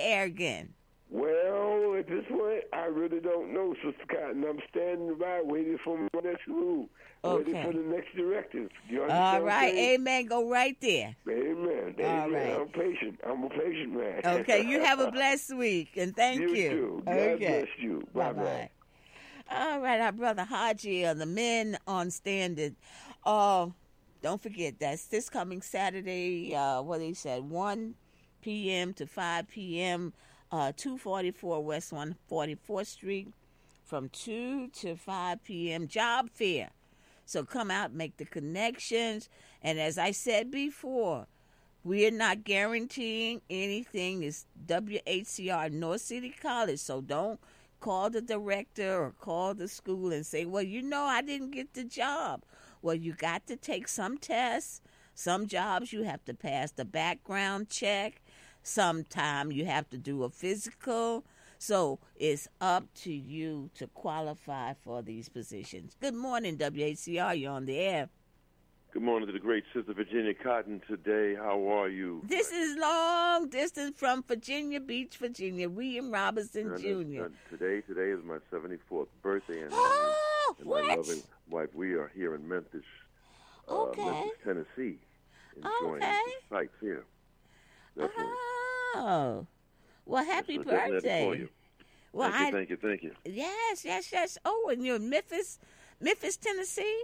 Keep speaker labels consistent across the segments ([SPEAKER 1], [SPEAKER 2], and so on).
[SPEAKER 1] air again?
[SPEAKER 2] Well, at this point, I really don't know, Sister Cotton. I'm standing by waiting for my next move, waiting for the next directive. You understand?
[SPEAKER 1] All right, amen. Go right there.
[SPEAKER 2] Amen.
[SPEAKER 1] All right.
[SPEAKER 2] I'm patient. I'm a patient man.
[SPEAKER 1] Okay, you have a blessed week, and thank you.
[SPEAKER 2] You too. God bless you. Bye-bye.
[SPEAKER 1] All right, our brother Haji of the Men on Standard. Don't forget, that's this coming Saturday, what he said, 1 p.m. to 5 p.m., 244 West 144th Street, from 2 to 5 p.m., job fair. So come out, make the connections. And as I said before, we are not guaranteeing anything. It's WHCR, North City College. So don't call the director or call the school and say, well, I didn't get the job. Well, you got to take some tests. Some jobs you have to pass the background check. Sometime you have to do a physical. So it's up to you to qualify for these positions. Good morning, WHCR. You're on the air.
[SPEAKER 3] Good morning to the great Sister Virginia Cotton today. How are you?
[SPEAKER 1] This is long distance from Virginia Beach, Virginia. William Robinson Jr.
[SPEAKER 3] Today is my 74th birthday, and
[SPEAKER 1] what?
[SPEAKER 3] my loving wife. We are here in Memphis, Memphis, Tennessee, enjoying the sights here. Definitely.
[SPEAKER 1] Oh, well, happy birthday!
[SPEAKER 3] Well, thank you.
[SPEAKER 1] Yes. Oh, and you're in Memphis, Tennessee.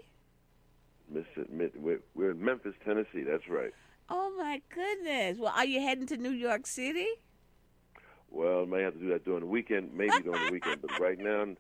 [SPEAKER 3] We're in Memphis, Tennessee. That's right.
[SPEAKER 1] Oh my goodness! Well, are you heading to New York City?
[SPEAKER 3] Well, I may have to do that during the weekend, maybe during the weekend. But right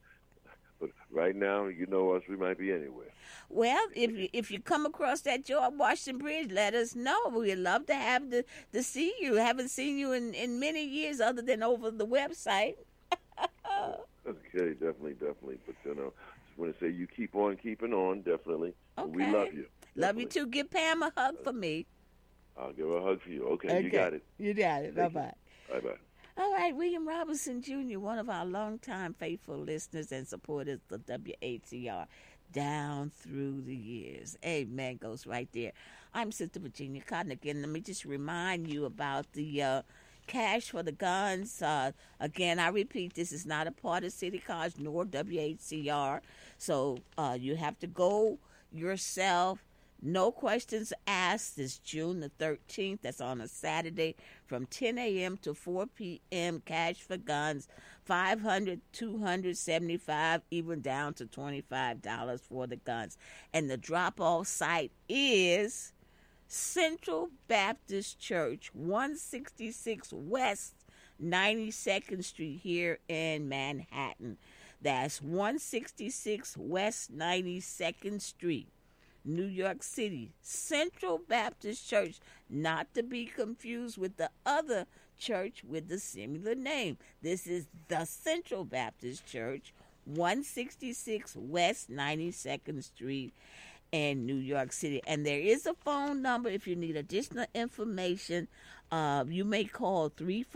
[SPEAKER 3] now, you know us. We might be anywhere.
[SPEAKER 1] Well, if you come across that George Washington Bridge, let us know. We'd love to have to see you. Haven't seen you in many years, other than over the website.
[SPEAKER 3] Okay, definitely. But just want to say you keep on keeping on. Definitely.
[SPEAKER 1] Okay.
[SPEAKER 3] We love you. Definitely.
[SPEAKER 1] Love you too. Give Pam a hug for me.
[SPEAKER 3] I'll give her a hug for you. Okay. You got it.
[SPEAKER 1] You got it. Bye-bye.
[SPEAKER 3] Bye-bye.
[SPEAKER 1] All right, William Robinson Jr., one of our longtime faithful listeners and supporters of WHCR down through the years. Amen goes right there. I'm Sister Virginia Cotton again. Let me just remind you about the Cash for the Guns. Again, I repeat, this is not a part of City College nor WHCR. So you have to go yourself. No questions asked. This June the 13th. That's on a Saturday from 10 a.m. to 4 p.m. Cash for Guns, $500, $275, even down to $25 for the guns. And the drop-off site is Central Baptist Church, 166 West 92nd Street here in Manhattan. That's 166 West 92nd Street. New York City, Central Baptist Church, not to be confused with the other church with the similar name. This is the Central Baptist Church, 166 West 92nd Street in New York City. And there is a phone number if you need additional information. You may call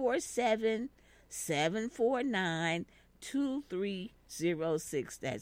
[SPEAKER 1] 347-749-2306. That's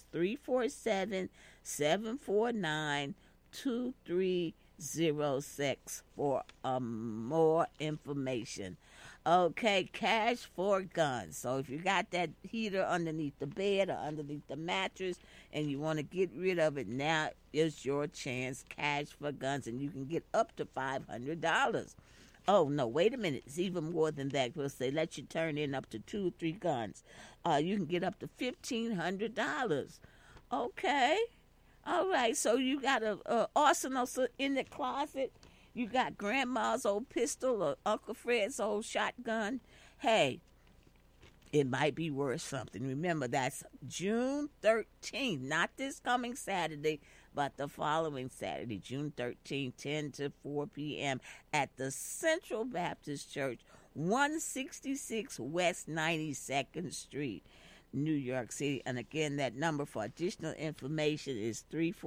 [SPEAKER 1] 347-749-2306 for more information. Okay, Cash for Guns. So if you got that heater underneath the bed or underneath the mattress and you want to get rid of it, now is your chance. Cash for Guns, and you can get up to $500. Oh, no, wait a minute. It's even more than that because they let you turn in up to 2 or 3 guns. You can get up to $1,500. Okay. All right. So you got an arsenal in the closet. You got Grandma's old pistol or Uncle Fred's old shotgun. Hey, it might be worth something. Remember, that's June 13th, not this coming Saturday, but the following Saturday, June 13th, 10 to 4 p.m. at the Central Baptist Church, 166 West 92nd Street, New York City. And again, that number for additional information is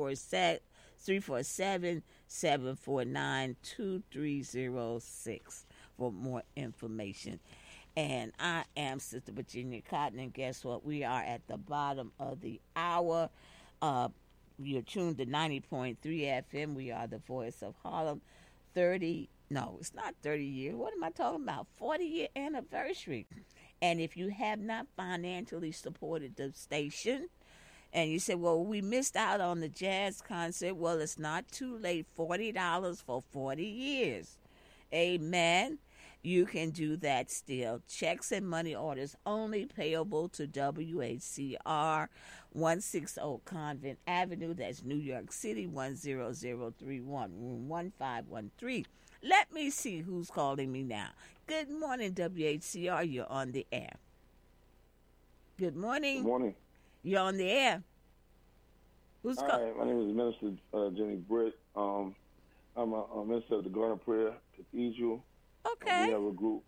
[SPEAKER 1] 347-749-2306 for more information. And I am Sister Virginia Cotton, and guess what? We are at the bottom of the hour. You're tuned to 90.3 FM. We are the voice of Harlem. 30 No, it's not 30 years. What am I talking about? 40-year anniversary. And if you have not financially supported the station, and you say, well, we missed out on the jazz concert, well, it's not too late. $40 for 40 years. Amen. You can do that still. Checks and money orders only, payable to WHCR, 160 Convent Avenue. That's New York City, 10031, room 1513. Let me see who's calling me now. Good morning, WHCR. You're on the air. Good morning.
[SPEAKER 4] Good morning.
[SPEAKER 1] You're on the air. Who's calling?
[SPEAKER 4] Hi, my name is Minister Jenny Britt. I'm a minister of the Garden Prayer Cathedral.
[SPEAKER 1] Okay.
[SPEAKER 4] We have a group.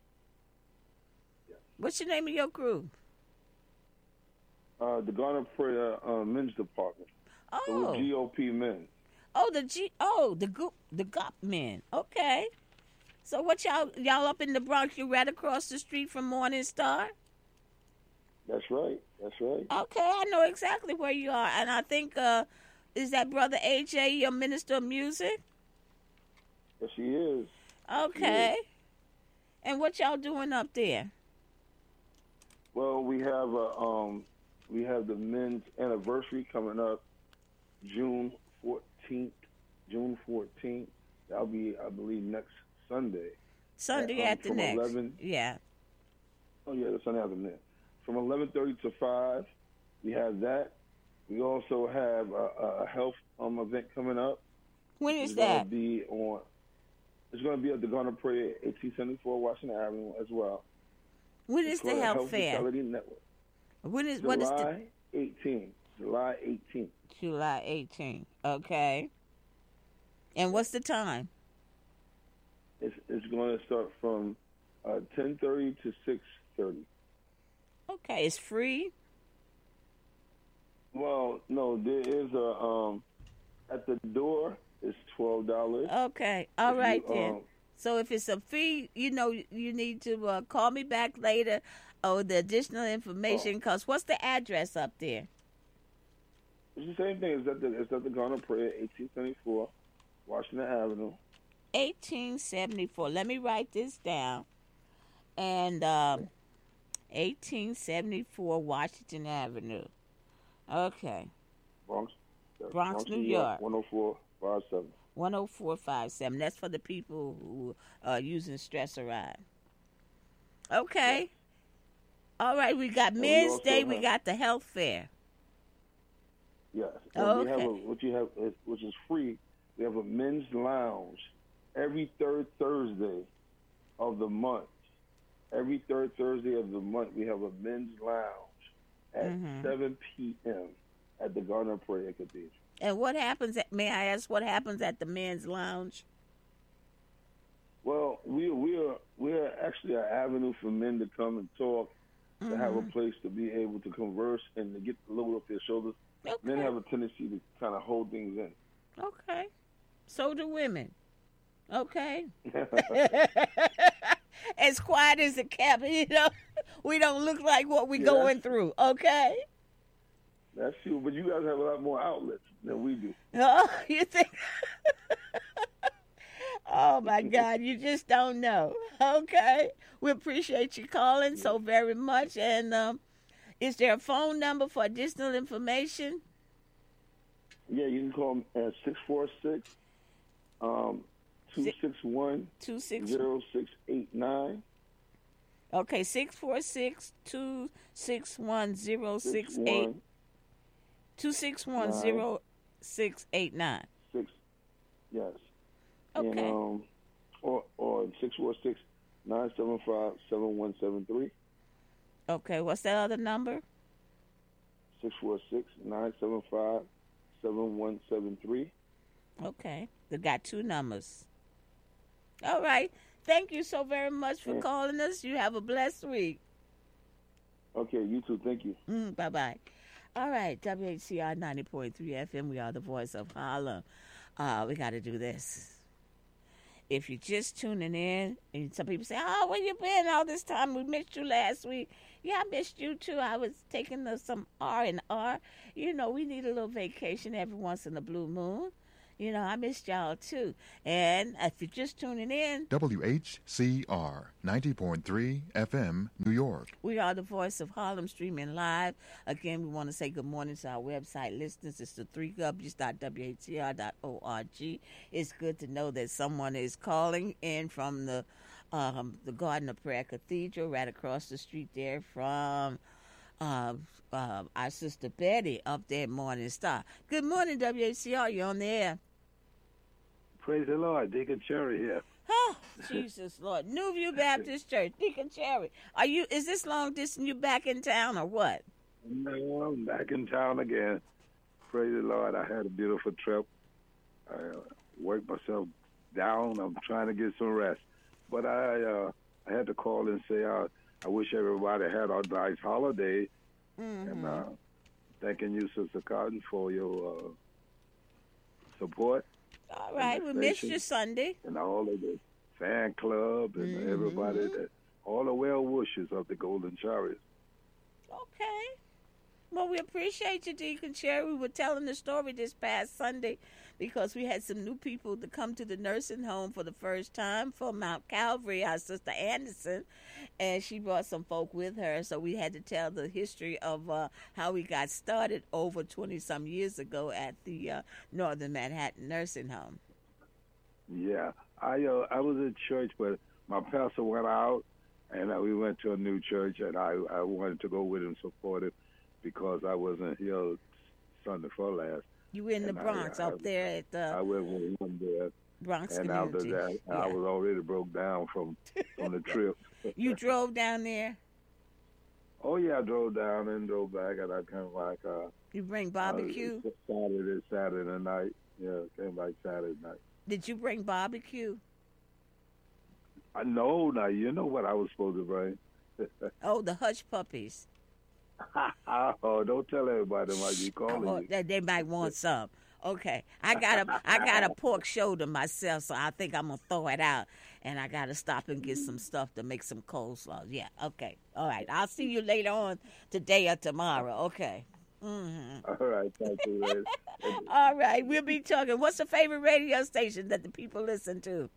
[SPEAKER 1] What's the name of your group?
[SPEAKER 4] The Garden Prayer Men's Department.
[SPEAKER 1] Oh.
[SPEAKER 4] So we're GOP men.
[SPEAKER 1] Oh, the GOP men. Okay. So what y'all up in the Bronx? You right across the street from Morning Star?
[SPEAKER 4] That's right.
[SPEAKER 1] Okay, I know exactly where you are, and I think is that Brother AJ your minister of music?
[SPEAKER 4] Yes, he is.
[SPEAKER 1] Okay.
[SPEAKER 4] He is.
[SPEAKER 1] And what y'all doing up there?
[SPEAKER 4] Well, we have the men's anniversary coming up June 14th. That'll be, I believe, next Sunday.
[SPEAKER 1] Sunday after next.
[SPEAKER 4] 11,
[SPEAKER 1] yeah.
[SPEAKER 4] Oh yeah, the Sunday after next. From 11:30 to 5, we have that. We also have a health event coming up.
[SPEAKER 1] When is that?
[SPEAKER 4] It's going to be at the Garden Prayer, 1874 Washington Avenue as well.
[SPEAKER 1] When is the health fair?
[SPEAKER 4] Vitality Network.
[SPEAKER 1] July
[SPEAKER 4] 18th. July 18th.
[SPEAKER 1] July 18th. Okay. And what's the time?
[SPEAKER 4] It's going to start from 10:30 to 6:30.
[SPEAKER 1] Okay, it's free?
[SPEAKER 4] Well, no, there is at the door it's $12.
[SPEAKER 1] Okay, all right then. So if it's a fee, you need to call me back later or the additional information, because what's the address up there?
[SPEAKER 4] It's the same thing. It's at the Garden Prayer, 1874 Washington Avenue.
[SPEAKER 1] 1874. Let me write this down. And 1874 Washington Avenue. Okay.
[SPEAKER 4] Bronx,
[SPEAKER 1] New York.
[SPEAKER 4] 10457.
[SPEAKER 1] 10457. That's for the people who are using Stressor Ride. Okay.
[SPEAKER 4] Yes.
[SPEAKER 1] All right. We got Men's Day. We got the health fair.
[SPEAKER 4] Yes.
[SPEAKER 1] Okay.
[SPEAKER 4] Which is free. We have a men's lounge every third Thursday of the month. Every third Thursday of the month, we have a men's lounge at 7 p.m. at the Garden Prayer Cathedral.
[SPEAKER 1] And what happens may I ask what happens at the men's lounge?
[SPEAKER 4] Well, we're actually an avenue for men to come and talk, to have a place to be able to converse and to get the load off their shoulders.
[SPEAKER 1] Okay.
[SPEAKER 4] Men have a tendency to kind of hold things in.
[SPEAKER 1] Okay. So do women. Okay. As quiet as a cat, we don't look like what we're going through. Okay.
[SPEAKER 4] That's true, but you guys have a lot more outlets than we do.
[SPEAKER 1] Oh, you think? Oh my God, you just don't know. Okay. We appreciate you calling so very much. And is there a phone number for additional information?
[SPEAKER 4] Yeah, you can call me at 646 261 0689.
[SPEAKER 1] Okay, 646 261 0689. 261 0689.
[SPEAKER 4] Yes.
[SPEAKER 1] Okay.
[SPEAKER 4] And, or 646 975 7173.
[SPEAKER 1] Okay, what's that other number?
[SPEAKER 4] 646 975 7173.
[SPEAKER 1] Okay, they got two numbers. All right. Thank you so very much for calling us. You have a blessed week.
[SPEAKER 4] Okay, you too. Thank you.
[SPEAKER 1] Bye-bye. All right, WHCR 90.3 FM. We are the voice of Harlem. We got to do this. If you're just tuning in, and some people say, oh, where you been all this time? We missed you last week. Yeah, I missed you too. I was taking some R&R. We need a little vacation every once in a blue moon. You know, I missed y'all too. And if you're just tuning in,
[SPEAKER 5] WHCR 90.3 FM, New York.
[SPEAKER 1] We are the voice of Harlem, streaming live. Again, we want to say good morning to our website listeners. It's the 3Ws.WHCR.org. It's good to know that someone is calling in from the Garden of Prayer Cathedral right across the street there from our sister Betty up there at Morning Star. Good morning, WHCR. You're on the air.
[SPEAKER 6] Praise the Lord. Deacon Cherry here.
[SPEAKER 1] Oh, Jesus, Lord. New View Baptist Church. Deacon Cherry. Is this long distance? You back in town or what?
[SPEAKER 6] No, I'm back in town again. Praise the Lord. I had a beautiful trip. I worked myself down. I'm trying to get some rest. But I had to call and say I wish everybody had a nice holiday.
[SPEAKER 1] Mm-hmm.
[SPEAKER 6] And thanking you, Sister Cotton, for your support.
[SPEAKER 1] All right, we missed you Sunday.
[SPEAKER 6] And all of the fan club and everybody, all the well wishers of the Golden Chariots.
[SPEAKER 1] Okay. Well, we appreciate you, Deacon Cherry. We were telling the story this past Sunday because we had some new people to come to the nursing home for the first time from Mount Calvary, our sister Anderson, and she brought some folk with her, so we had to tell the history of how we got started over 20-some years ago at the Northern Manhattan Nursing Home.
[SPEAKER 6] Yeah, I was at church, but my pastor went out, and we went to a new church, and I wanted to go with him, support it, because I wasn't here Sunday for last.
[SPEAKER 1] You were in the Bronx, up there at the...
[SPEAKER 6] I went with him there.
[SPEAKER 1] Bronx
[SPEAKER 6] and
[SPEAKER 1] community.
[SPEAKER 6] after that, I was already broke down from the trip.
[SPEAKER 1] You drove down there?
[SPEAKER 6] Oh, yeah, I drove down and drove back, and I came back.
[SPEAKER 1] You bring barbecue?
[SPEAKER 6] Saturday night. Yeah, came back Saturday night.
[SPEAKER 1] Did you bring barbecue?
[SPEAKER 6] I know. Now, you know what I was supposed to bring.
[SPEAKER 1] Oh, the hush puppies.
[SPEAKER 6] Oh, don't tell everybody they might be calling you.
[SPEAKER 1] They might want some. Okay, I got a pork shoulder myself, so I think I'm gonna throw it out, and I gotta stop and get some stuff to make some coleslaw. Yeah, okay, all right. I'll see you later on today or tomorrow. Okay. Mm-hmm.
[SPEAKER 6] All right, thank you, lady.
[SPEAKER 1] All right, we'll be talking. What's the favorite radio station that the people listen to?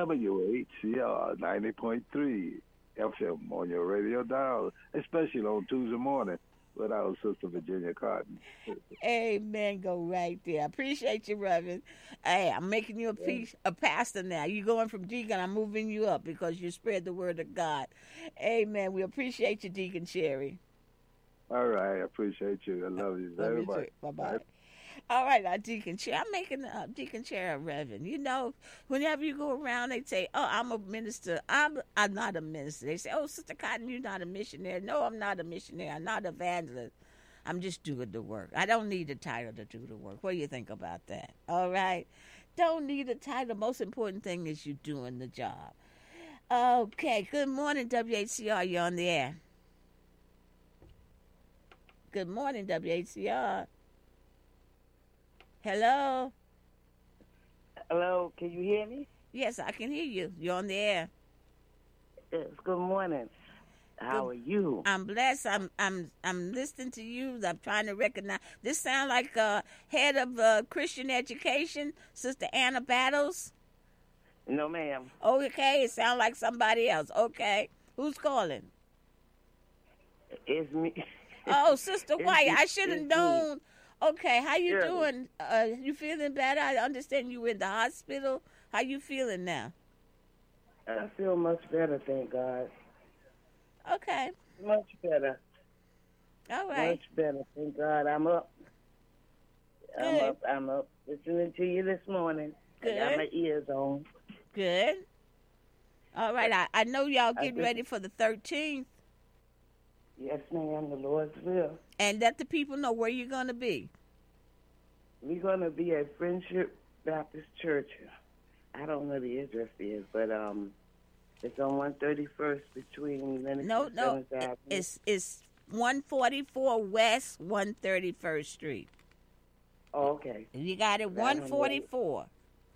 [SPEAKER 6] WHCR 90.3 FM on your radio dial, especially on Tuesday morning with our sister Virginia Cotton.
[SPEAKER 1] Amen. Go right there. Appreciate you, Reverend. Hey, I'm making you a pastor now. You going from deacon, I'm moving you up because you spread the word of God. Amen. We appreciate you, Deacon Cherry.
[SPEAKER 6] All right. I appreciate you. I love you very much.
[SPEAKER 1] Bye-bye. All right, now, Deacon Chair. I'm making Deacon Chair a reverend. You know, whenever you go around, they say, oh, I'm a minister. I'm not a minister. They say, oh, Sister Cotton, you're not a missionary. No, I'm not a missionary. I'm not an evangelist. I'm just doing the work. I don't need a title to do the work. What do you think about that? All right? Don't need a title. The most important thing is you doing the job. Okay, good morning, WHCR. You're on the air. Good morning, WHCR. Hello?
[SPEAKER 7] Hello, can you hear me?
[SPEAKER 1] Yes, I can hear you. You're on the air.
[SPEAKER 7] Yes, good morning. How are you?
[SPEAKER 1] I'm blessed. I'm listening to you. I'm trying to recognize. This sound like head of Christian education, Sister Anna Battles?
[SPEAKER 7] No, ma'am.
[SPEAKER 1] Okay, it sounds like somebody else. Okay. Who's calling?
[SPEAKER 7] It's me.
[SPEAKER 1] Oh, Sister White. I should have known. Me. Okay, how you doing? You feeling better? I understand you were in the hospital. How you feeling now?
[SPEAKER 7] I feel much better, thank God.
[SPEAKER 1] Okay.
[SPEAKER 7] Much better.
[SPEAKER 1] All right.
[SPEAKER 7] Much better, thank God. I'm up.
[SPEAKER 1] Good.
[SPEAKER 7] I'm up listening to you this morning.
[SPEAKER 1] Good.
[SPEAKER 7] I got my ears on.
[SPEAKER 1] Good. All right, I know y'all getting ready for the 13th.
[SPEAKER 7] Yes, ma'am, the Lord's will.
[SPEAKER 1] And let the people know where you're going to be.
[SPEAKER 7] We're going to be at Friendship Baptist Church. I don't know the address is, but it's on 131st between Lennox and 7th Avenue.
[SPEAKER 1] It's 144 West 131st Street.
[SPEAKER 7] Oh, okay.
[SPEAKER 1] You got it, 144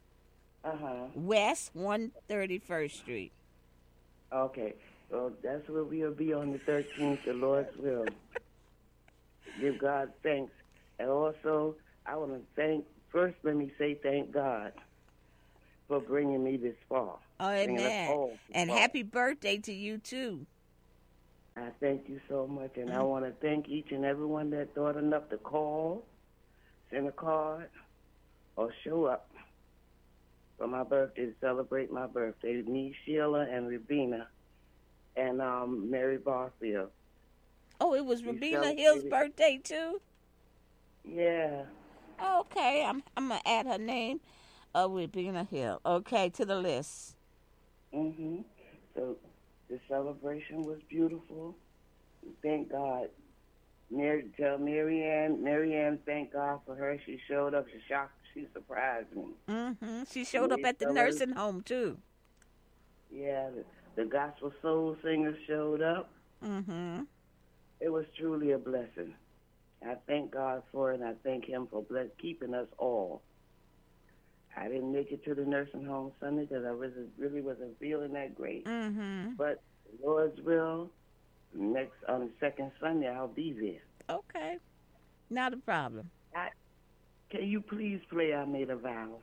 [SPEAKER 1] West 131st Street.
[SPEAKER 7] Okay. Well, that's where we'll be on the 13th, the Lord's will. Give God thanks. And also, I want to thank First, let me say thank God for bringing me this far.
[SPEAKER 1] Oh, amen. And happy birthday to you, too.
[SPEAKER 7] I thank you so much, and I want to thank each and everyone that thought enough to call, send a card, or show up for my birthday to celebrate my birthday. Me, Sheila, and Rabina, and Mary Barfield.
[SPEAKER 1] Oh, it was Rabina Hill's birthday, too?
[SPEAKER 7] Yeah.
[SPEAKER 1] Okay, I'm going to add her name, Rabina Hill. Okay, to the list.
[SPEAKER 7] Mm-hmm. So the celebration was beautiful. Thank God. Tell Marianne, thank God for her. She showed up. She surprised me.
[SPEAKER 1] Mm-hmm. She showed up at the nursing home, too.
[SPEAKER 7] Yeah, the gospel soul singers showed up.
[SPEAKER 1] Mm-hmm.
[SPEAKER 7] It was truly a blessing. I thank God for it, and I thank him for keeping us all. I didn't make it to the nursing home Sunday because I really wasn't feeling that great.
[SPEAKER 1] Mm-hmm.
[SPEAKER 7] But the Lord's will, on the second Sunday, I'll be there.
[SPEAKER 1] Okay. Not a problem.
[SPEAKER 7] Can you please play I Made a Vow?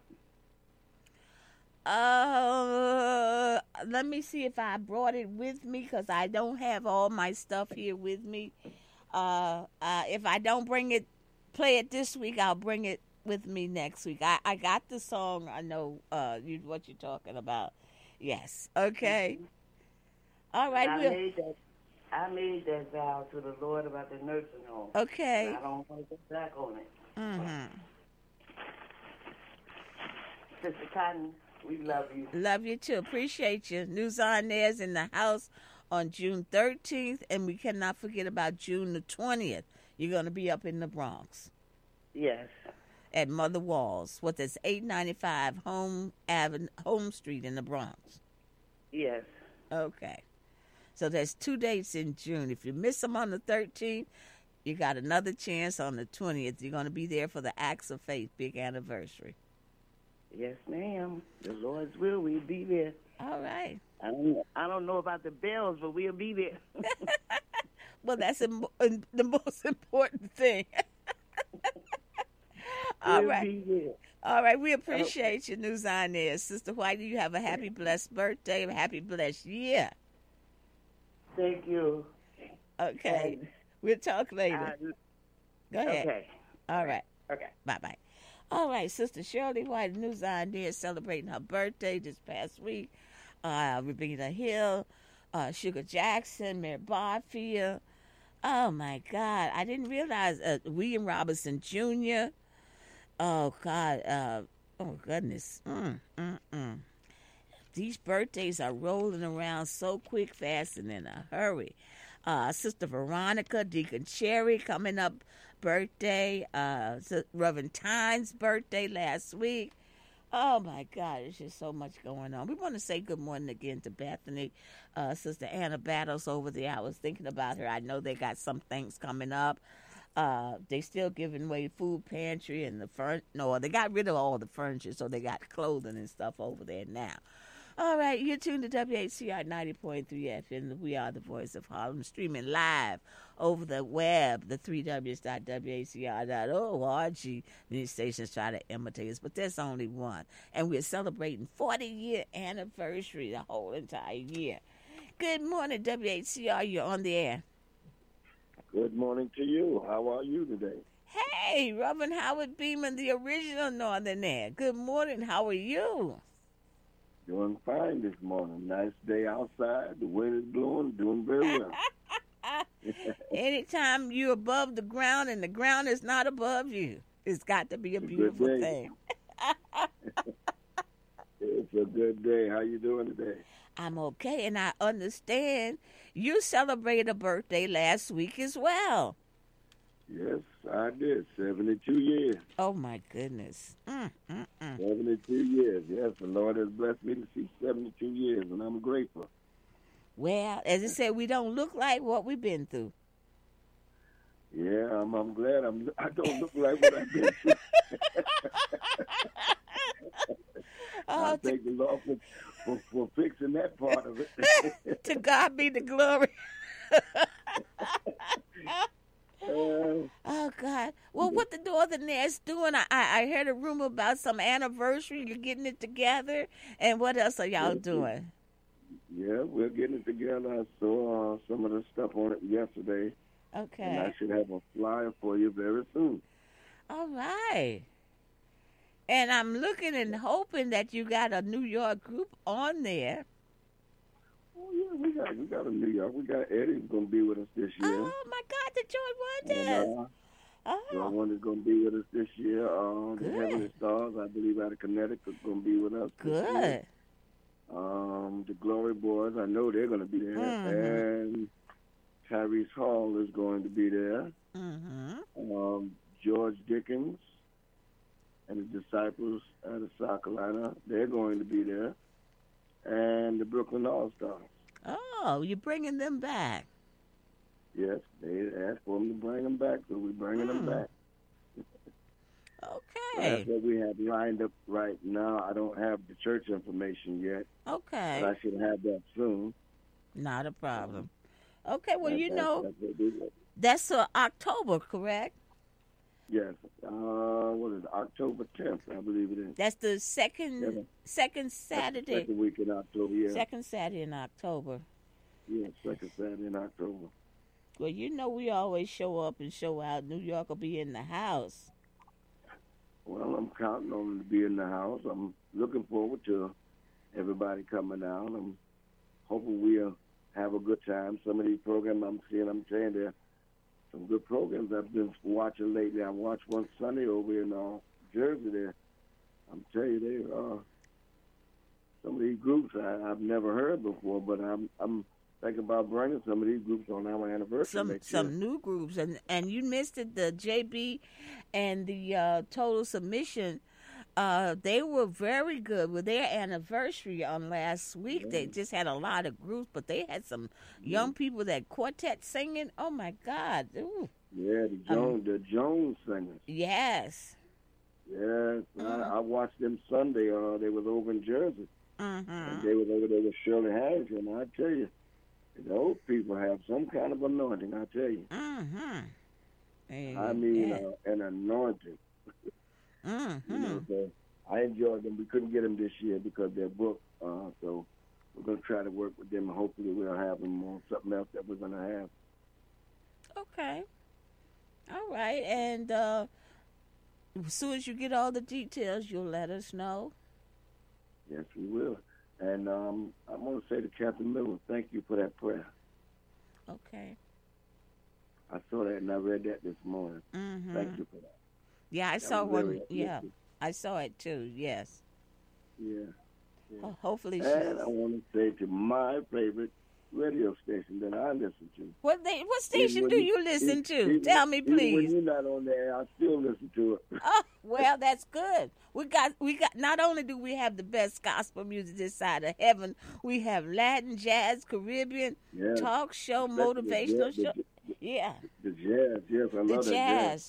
[SPEAKER 1] Let me see if I brought it with me because I don't have all my stuff here with me. If I don't play it this week, I'll bring it with me next week. I got the song. I know what you're talking about. Yes. Okay. Mm-hmm. All right.
[SPEAKER 7] I made that vow to the Lord about the nursing home.
[SPEAKER 1] Okay.
[SPEAKER 7] I don't want to go back on it.
[SPEAKER 1] Mm-hmm.
[SPEAKER 7] Sister Cotton, we love you.
[SPEAKER 1] Love you too. Appreciate you. News on There's in the house on June 13th, and we cannot forget about June the 20th. You're going to be up in the Bronx.
[SPEAKER 7] Yes.
[SPEAKER 1] At Mother Walls. That's 895 Home Street in the Bronx.
[SPEAKER 7] Yes.
[SPEAKER 1] Okay. So there's 2 dates in June. If you miss them on the 13th, you got another chance on the 20th. You're going to be there for the Acts of Faith big anniversary.
[SPEAKER 7] Yes, ma'am. The Lord's will, we'll be there.
[SPEAKER 1] All right.
[SPEAKER 7] I don't know about the bells, but we'll be there.
[SPEAKER 1] Well, that's the most important thing. All
[SPEAKER 7] we'll
[SPEAKER 1] right.
[SPEAKER 7] Be there.
[SPEAKER 1] All right. We appreciate you, News on Air. Sister White, you have a happy, blessed birthday, a happy, blessed year.
[SPEAKER 7] Thank you.
[SPEAKER 1] Okay. We'll talk later. Go ahead.
[SPEAKER 7] Okay.
[SPEAKER 1] All right.
[SPEAKER 7] Okay.
[SPEAKER 1] Bye-bye. All right, Sister Shirley White, News on There, celebrating her birthday this past week. Rabina Hill, Sugar Jackson, Mary Barfield. Oh, my God. I didn't realize William Robinson Jr. Oh, God. Oh, goodness. These birthdays are rolling around so quick, fast, and in a hurry. Sister Veronica, Deacon Cherry coming up birthday. Reverend Tynes' birthday last week. Oh, my God, there's just so much going on. We want to say good morning again to Bethany. Sister Anna Battles over there. I was thinking about her. I know they got some things coming up. They still giving away food pantry and they got rid of all the furniture, so they got clothing and stuff over there now. All right, you're tuned to WHCR 90.3 FM. We are the voice of Harlem, streaming live over the web, the 3Ws.WHCR.org. These stations try to imitate us, but there's only one. And we're celebrating 40-year anniversary the whole entire year. Good morning, WHCR. You're on the air.
[SPEAKER 4] Good morning to you. How are you today?
[SPEAKER 1] Hey, Reverend Howard Beeman, the original Northern Air. Good morning. How are you?
[SPEAKER 4] Doing fine this morning. Nice day outside. The wind is blowing. Doing very well.
[SPEAKER 1] Anytime you're above the ground and the ground is not above you, it's got to be a beautiful thing.
[SPEAKER 4] It's a good day. How you doing today?
[SPEAKER 1] I'm okay, and I understand you celebrated a birthday last week as well.
[SPEAKER 4] Yes, I did. 72 years.
[SPEAKER 1] Oh, my goodness.
[SPEAKER 4] 72 years. Yes, the Lord has blessed me to see 72 years, and I'm grateful.
[SPEAKER 1] Well, as I said, we don't look like what we've been through.
[SPEAKER 4] Yeah, I'm glad I don't look like what I've been through. I thank the Lord for fixing that part of it.
[SPEAKER 1] To God be the glory. Oh, Oh, God. Well, what the Northernaires doing? I heard a rumor about some anniversary. You're getting it together. And what else are y'all doing?
[SPEAKER 4] Yeah, we're getting it together. I saw some of the stuff on it yesterday.
[SPEAKER 1] Okay.
[SPEAKER 4] And I should have a flyer for you very soon.
[SPEAKER 1] All right. And I'm looking and hoping that you got a New York group on there.
[SPEAKER 4] Oh, yeah, we got a New York. We got Eddie's going to be with us this year.
[SPEAKER 1] Oh, my God, the Joy Wonders.
[SPEAKER 4] Joy Wonders going to be with us this year. The Heavenly Stars, I believe, out of Connecticut, going to be with us this year. The Glory Boys, I know they're going to be there. And Tyrese Hall is going to be there. George Dickens and the Disciples out of South Carolina, they're going to be there. And the Brooklyn All-Stars.
[SPEAKER 1] Oh, you're bringing them back.
[SPEAKER 4] Yes, they asked for them to bring them back, so we're bringing them back.
[SPEAKER 1] Okay.
[SPEAKER 4] That's what we have lined up right now. I don't have the church information yet.
[SPEAKER 1] Okay.
[SPEAKER 4] But I should have that soon.
[SPEAKER 1] Not a problem. Okay, well, that's October, correct?
[SPEAKER 4] Yes. What is it? October 10th, I believe it is.
[SPEAKER 1] That's the second Saturday.
[SPEAKER 4] Second week in October, yeah.
[SPEAKER 1] Second Saturday in October.
[SPEAKER 4] Yeah, second Saturday in October.
[SPEAKER 1] Well, we always show up and show out. New York will be in the house.
[SPEAKER 4] Well, I'm counting on them to be in the house. I'm looking forward to everybody coming down. I'm hoping we'll have a good time. Some of these programs I'm saying they're some good programs I've been watching lately. I watched one Sunday over in Jersey there. I'm telling you, they some of these groups I've never heard before, but I'm thinking about bringing some of these groups on our anniversary.
[SPEAKER 1] Some new groups, and you missed it. The JB and the Total Submission, they were very good with their anniversary on last week. Yeah. They just had a lot of groups, but they had some young people that quartet singing. Oh my God! Ooh.
[SPEAKER 4] Yeah, the Jones singers.
[SPEAKER 1] Yes.
[SPEAKER 4] Yes, I watched them Sunday. They was over in Jersey. And they was over there with Shirley Harris, and I tell you, those people have some kind of anointing. I tell you. I mean, an anointing. So I enjoyed them. We couldn't get them this year because they're booked. So we're going to try to work with them, and hopefully we'll have them on something else that we're going to have.
[SPEAKER 1] Okay. All right. And as soon as you get all the details, you'll let us know.
[SPEAKER 4] Yes, we will. And I want to say to Captain Miller, thank you for that prayer.
[SPEAKER 1] Okay.
[SPEAKER 4] I saw that and I read that this morning. Thank you for that.
[SPEAKER 1] Yeah, I saw one. Yeah, I saw it too. Yes.
[SPEAKER 4] Yeah.
[SPEAKER 1] Oh, hopefully.
[SPEAKER 4] And I want to say to my favorite radio station that I listen to.
[SPEAKER 1] What station do you listen to? Tell me, please.
[SPEAKER 4] When you're not on there, I still listen to it.
[SPEAKER 1] Oh, well, that's good. We got. Not only do we have the best gospel music this side of heaven, we have Latin, jazz, Caribbean, talk show, motivational show.
[SPEAKER 4] The jazz, yes, I love
[SPEAKER 1] the
[SPEAKER 4] jazz.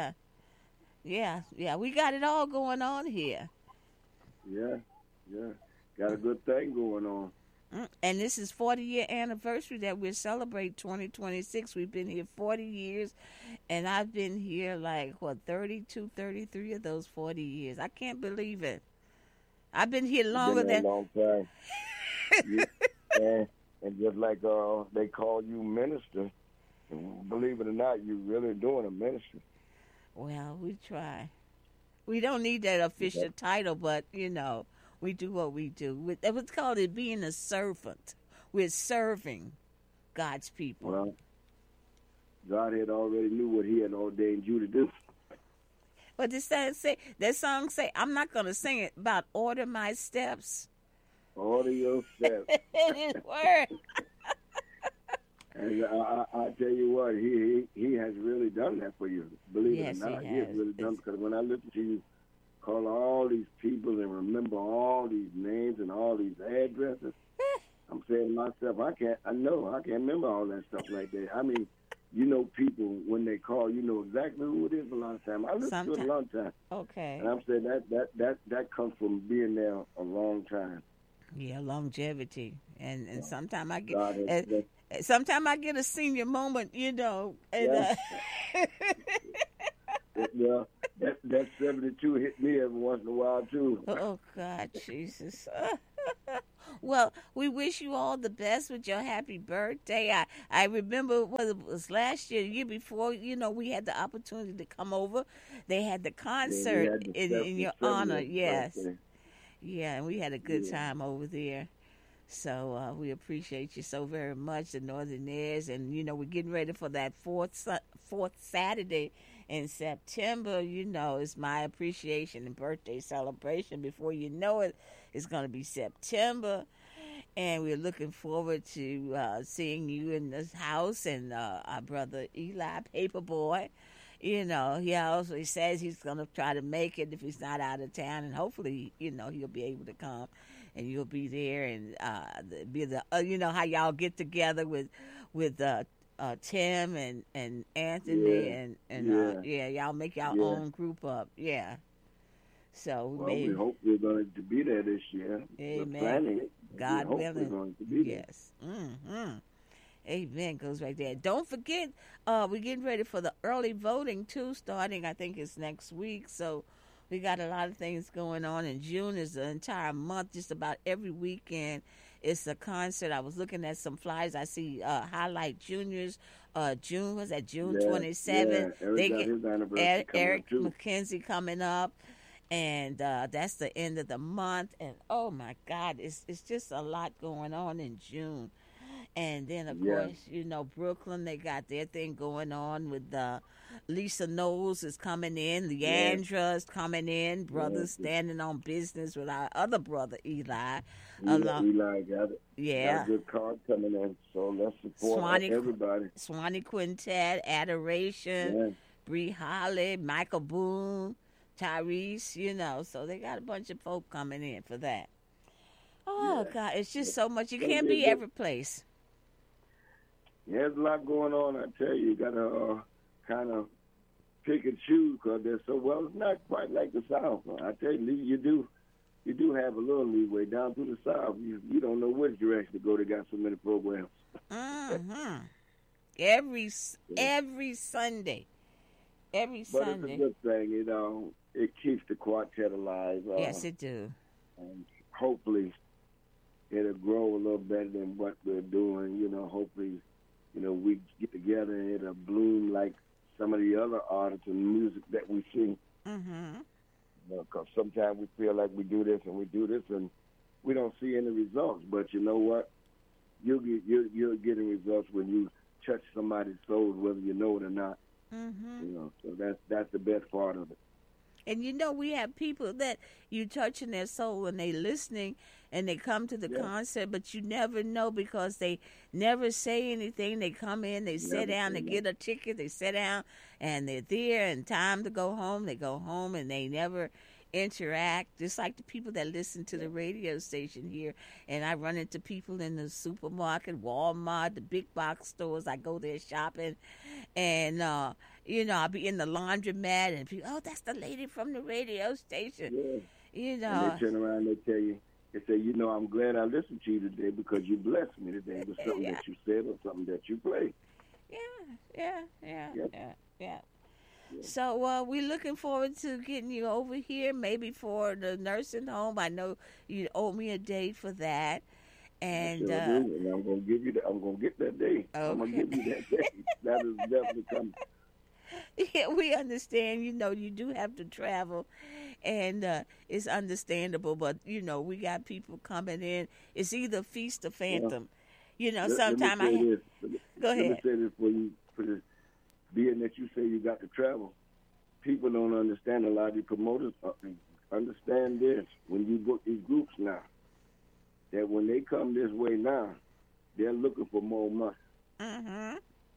[SPEAKER 1] Yeah. We got it all going on here.
[SPEAKER 4] Yeah. Got a good thing going on.
[SPEAKER 1] And this is 40-year anniversary that we're celebrating 2026. We've been here 40 years, and I've been here 32, 33 of those 40 years. I can't believe it. I've been here longer than...
[SPEAKER 4] a long time. and just like they call you minister, and believe it or not, you're really doing a ministry.
[SPEAKER 1] Well, we try. We don't need that official title, but, we do what we do. It was called being a servant. We're serving God's people.
[SPEAKER 4] Well, God had already knew what he had ordained you to do.
[SPEAKER 1] But that song say, I'm not going to sing it about order my steps.
[SPEAKER 4] Order your steps.
[SPEAKER 1] In his word.
[SPEAKER 4] And I tell you what, he has really done that for you. Believe it or not, he has really done, because when I listen to you call all these people and remember all these names and all these addresses, I'm saying to myself, I can't remember all that stuff like that. I mean, people, when they call, exactly who it is a lot of time. I listen to it a long time.
[SPEAKER 1] Okay.
[SPEAKER 4] And I'm saying that comes from being there a long time.
[SPEAKER 1] Yeah, longevity. And sometimes I get, Sometimes I get a senior moment, you know. And,
[SPEAKER 4] well, that 72 hit me every once in a while, too.
[SPEAKER 1] Oh, God, Jesus. Well, we wish you all the best with your happy birthday. I remember what it was last year before, you know, we had the opportunity to come over. They had the concert in your honor. Yes. Birthday. Yeah, and we had a good time over there. So we appreciate you so very much, the Northernaires. And, you know, we're getting ready for that fourth Saturday in September. You know, it's my appreciation and birthday celebration. Before you know it, it's going to be September. And we're looking forward to seeing you in this house and our brother Eli Paperboy. You know, he says he's going to try to make it if he's not out of town. And hopefully, you know, he'll be able to come. And you'll be there, and be you know how y'all get together with Tim and Anthony and y'all make your own group up, So
[SPEAKER 4] we hope we're going to be there this year.
[SPEAKER 1] Amen.
[SPEAKER 4] We're planning it.
[SPEAKER 1] God willing.
[SPEAKER 4] We're going to be there.
[SPEAKER 1] Yes. Amen. Goes right there. Don't forget, we're getting ready for the early voting too. Starting, I think it's next week. So. We got a lot of things going on, and June is the entire month. Just about every weekend, it's a concert. I was looking at some flyers. I see Highlight Juniors. June 27th.
[SPEAKER 4] Yeah. They get his anniversary
[SPEAKER 1] Eric McKenzie coming up, and that's the end of the month. And oh my God, it's just a lot going on in June. And then, of course, you know, Brooklyn, they got their thing going on with Lisa Knowles is coming in. Leandra is coming in. Brothers standing on business with our other brother, Eli.
[SPEAKER 4] Eli got it. Yeah. Got a good card coming in, so let's support everybody.
[SPEAKER 1] Swanee Quintet, Adoration, Bree Holly, Michael Boone, Tyrese, you know. So they got a bunch of folk coming in for that. Oh, God, it's just so much. You can't be every place.
[SPEAKER 4] There's a lot going on, I tell you. You got to kind of pick and choose because they're so well. It's not quite like the South. I tell you, you do have a little leeway down through the South. You don't know which direction to go. They got so many programs.
[SPEAKER 1] Mm-hmm. Every Sunday. But
[SPEAKER 4] it's a good thing. It keeps the quartet alive.
[SPEAKER 1] Yes, it do.
[SPEAKER 4] And hopefully it'll grow a little better than what we're doing. You know, hopefully, you know, we get together and it'll bloom like some of the other artists and music that we see.
[SPEAKER 1] Mm-hmm.
[SPEAKER 4] Because sometimes we feel like we do this and we don't see any results. But you know what? You're getting results when you touch somebody's soul, whether you know it or not.
[SPEAKER 1] Mm-hmm.
[SPEAKER 4] You know, so that's the best part of it.
[SPEAKER 1] And you know, we have people that you touching their soul and they listening and they come to the concert, but you never know because they never say anything. They come in, they sit down, they get a ticket, they sit down, and they're there, and time to go home, they go home, and they never interact, just like the people that listen to the radio station here. And I run into people in the supermarket, Walmart, the big box stores. I go there shopping, and you know, I'll be in the laundromat, and people, oh, that's the lady from the radio station.
[SPEAKER 4] Yeah.
[SPEAKER 1] You know,
[SPEAKER 4] and they turn around and they tell you, they say, you know, I'm glad I listened to you today because you blessed me today with something that you said or something that you played.
[SPEAKER 1] Yeah. So we're looking forward to getting you over here, maybe for the nursing home. I know you owe me a date for that, and
[SPEAKER 4] I'm gonna give you that. I'm gonna get that day.
[SPEAKER 1] Okay.
[SPEAKER 4] I'm gonna give you that day. That is definitely coming.
[SPEAKER 1] Yeah, we understand. You know, you do have to travel, and it's understandable. But you know, we got people coming in. It's either feast or phantom. You know, sometimes
[SPEAKER 4] go ahead.
[SPEAKER 1] Let me
[SPEAKER 4] say this for you. For this, being that you say you got to travel, people don't understand. A lot of the promoters understand this. When you book these groups now, that when they come this way now, they're looking for more money.
[SPEAKER 1] Mm-hmm.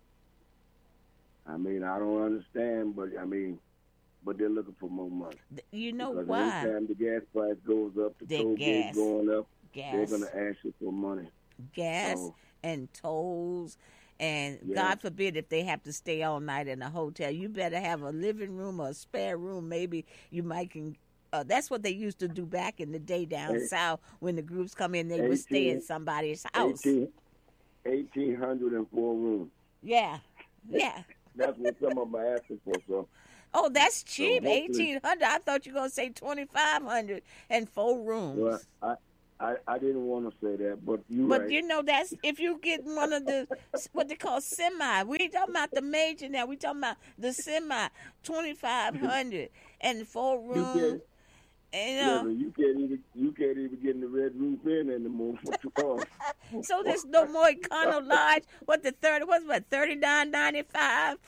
[SPEAKER 4] I mean, I don't understand, but they're looking for more money.
[SPEAKER 1] You know
[SPEAKER 4] because
[SPEAKER 1] why?
[SPEAKER 4] Every time the gas price goes up, the toll gate going up, they're going to ask you for money.
[SPEAKER 1] Gas and tolls, and God forbid if they have to stay all night in a hotel. You better have a living room or a spare room. Maybe you might can. That's what they used to do back in the day down south when the groups come in. They would stay in somebody's house.
[SPEAKER 4] 1,804 rooms.
[SPEAKER 1] Yeah.
[SPEAKER 4] That's what some of them are asking for. So.
[SPEAKER 1] Oh, that's cheap. 1,800. I thought you were gonna say 2,500 and 4 rooms.
[SPEAKER 4] Well, I didn't want to say that, but
[SPEAKER 1] But you know, that's if you get one of the what they call semi. We ain't talking about the major now. We talking about the semi. 2,500 and 4 rooms.
[SPEAKER 4] You can't even get in the red roof in anymore.
[SPEAKER 1] So there's no more Econo Lodge. What the 39.95?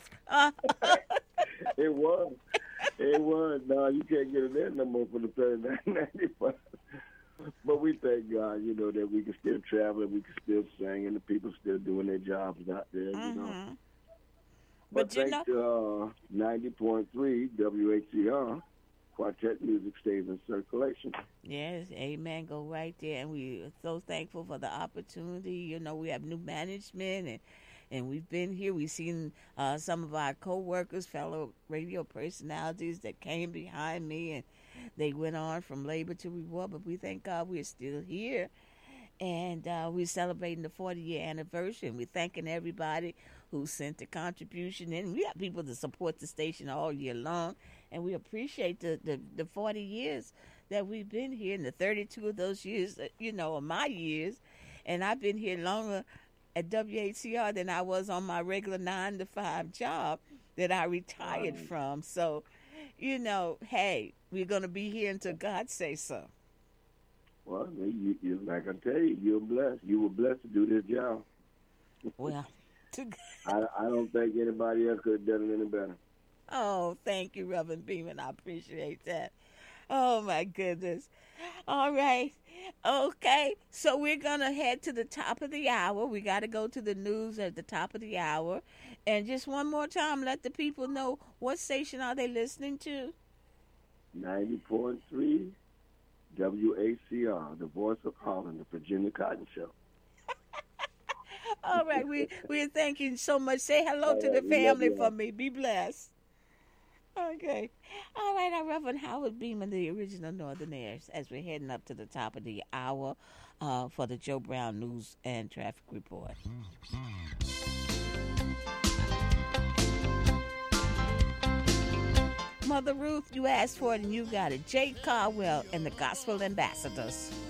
[SPEAKER 4] It was. No, you can't get it there no more for the 39.95. But we thank God, that we can still travel, and we can still sing, and the people still doing their jobs out there, But thanks to 90.3 WHCR, Quartet music stays in circulation.
[SPEAKER 1] Yes, amen. Go right there. And we are so thankful for the opportunity. We have new management, and we've been here. We've seen some of our co-workers, fellow radio personalities that came behind me, and they went on from labor to reward. But we thank God we're still here. And we're celebrating the 40-year anniversary. And we're thanking everybody who sent a contribution in. We have people to support the station all year long. And we appreciate the 40 years that we've been here, and the 32 of those years, are my years. And I've been here longer at WHCR than I was on my regular 9-to-5 job that I retired from. So, hey, we're going to be here until God says so.
[SPEAKER 4] Well, you like I tell you, you're blessed. You were blessed to do this job.
[SPEAKER 1] Well,
[SPEAKER 4] I don't think anybody else could have done it any better.
[SPEAKER 1] Oh, thank you, Reverend Beeman. I appreciate that. Oh, my goodness. All right. Okay. So we're going to head to the top of the hour. We got to go to the news at the top of the hour. And just one more time, let the people know what station are they listening to?
[SPEAKER 4] 90.3 WHCR, the voice of Harlem, the Virginia Cotton Show.
[SPEAKER 1] All right. We're thanking you so much. Say hello to the family for me. Be blessed. Okay. All right, our Reverend Howard Beeman, the original Northern Heirs, as we're heading up to the top of the hour for the Joe Brown News and Traffic Report. Mother Ruth, you asked for it and you got it. Jay Caldwell and the Gospel Ambassadors.